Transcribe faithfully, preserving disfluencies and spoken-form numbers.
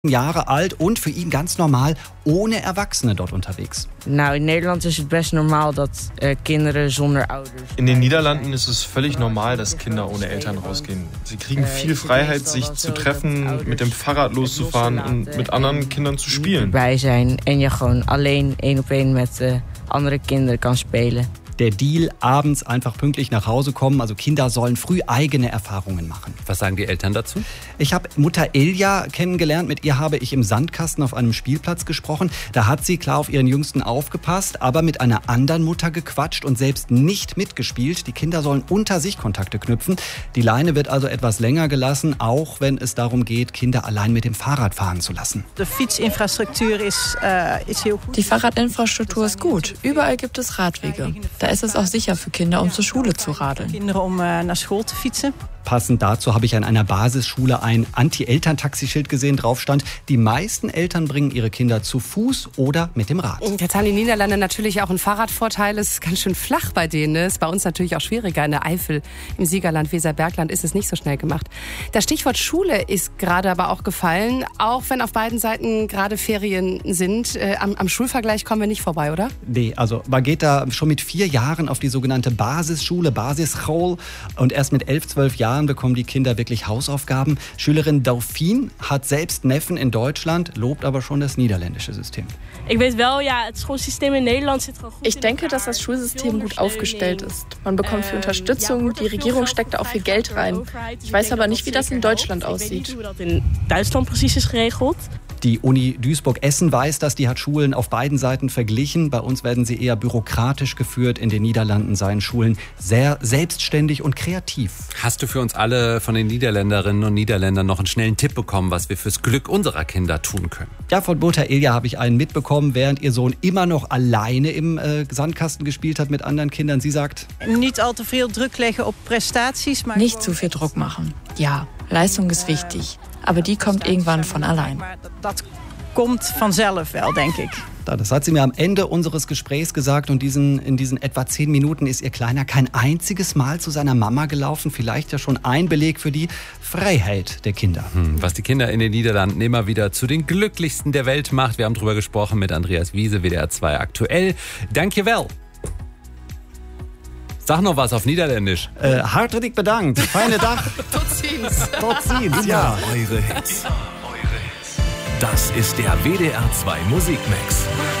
Jahre alt und für ihn ganz normal ohne Erwachsene dort unterwegs. Nou, in Nederland ist es best normal, dass äh, Kinderen zonder Ouders. In den Niederlanden ist es völlig normal, dass Kinder ohne Eltern rausgehen. Sie kriegen viel Freiheit, sich zu treffen, mit dem Fahrrad loszufahren und mit anderen Kindern zu spielen. Bij zijn en je gewoon alleen één op één met äh, andere Kinderen kan spelen. Der Deal, abends einfach pünktlich nach Hause kommen. Also Kinder sollen früh eigene Erfahrungen machen. Was sagen die Eltern dazu? Ich habe Mutter Ilja kennengelernt. Mit ihr habe ich im Sandkasten auf einem Spielplatz gesprochen. Da hat sie klar auf ihren Jüngsten aufgepasst, aber mit einer anderen Mutter gequatscht und selbst nicht mitgespielt. Die Kinder sollen unter sich Kontakte knüpfen. Die Leine wird also etwas länger gelassen, auch wenn es darum geht, Kinder allein mit dem Fahrrad fahren zu lassen. Die Fietsinfrastruktur ist, äh, ist heel gut. Die Fahrradinfrastruktur ist gut. Überall gibt es Radwege. Da ist es auch sicher für Kinder, um zur Schule zu radeln. Kinderen um äh, naar school te fietsen. Passend dazu habe ich an einer Basisschule ein Anti-Eltern-Taxischild gesehen. Drauf stand, die meisten Eltern bringen ihre Kinder zu Fuß oder mit dem Rad. Jetzt haben die Niederlande natürlich auch einen Fahrradvorteil. Es ist ganz schön flach bei denen. Es ist bei uns natürlich auch schwieriger. In der Eifel, im Siegerland, Weserbergland ist es nicht so schnell gemacht. Das Stichwort Schule ist gerade aber auch gefallen. Auch wenn auf beiden Seiten gerade Ferien sind. Äh, am, am Schulvergleich kommen wir nicht vorbei, oder? Nee, also man geht da schon mit vier Jahren auf die sogenannte Basisschule, Basisschool. Und erst mit elf, zwölf Jahren bekommen die Kinder wirklich Hausaufgaben. Schülerin Dauphine hat selbst Neffen in Deutschland, lobt aber schon das niederländische System. Ich weiß wel, ja, het schoolsysteem in Nederland zit gewoon gut. Ich denke, dass das Schulsystem gut aufgestellt ist. Man bekommt viel Unterstützung, die Regierung steckt auch viel Geld rein. Ich weiß aber nicht, wie das in Deutschland aussieht. Hoe dat in Duitsland precies is geregeld. Die Uni Duisburg-Essen weiß das, die hat Schulen auf beiden Seiten verglichen. Bei uns werden sie eher bürokratisch geführt. In den Niederlanden seien Schulen sehr selbstständig und kreativ. Hast du für uns alle von den Niederländerinnen und Niederländern noch einen schnellen Tipp bekommen, was wir fürs Glück unserer Kinder tun können? Ja, von Mutter Ilja habe ich einen mitbekommen, während ihr Sohn immer noch alleine im äh, Sandkasten gespielt hat mit anderen Kindern. Sie sagt, Nicht allzu viel Druck leggen op prestaties. Maar Nicht zu viel Druck machen. Ja, Leistung ist wichtig. Aber die kommt irgendwann von allein. Dat komt vanzelf wel, denk ik. das hat sie mir am Ende unseres Gesprächs gesagt. Und diesen, in diesen etwa zehn Minuten ist ihr Kleiner kein einziges Mal zu seiner Mama gelaufen. Vielleicht ja schon ein Beleg für die Freiheit der Kinder. Hm, was die Kinder in den Niederlanden immer wieder zu den glücklichsten der Welt macht. Wir haben drüber gesprochen mit Andreas Wiese, W D R zwei aktuell. Dankjewel. Sag noch was auf Niederländisch. Äh, hartelijk bedankt. Feine Dach. Tot ziens. Tot ziens, ja. Eure Hits. Das ist der W D R zwei Musikmix.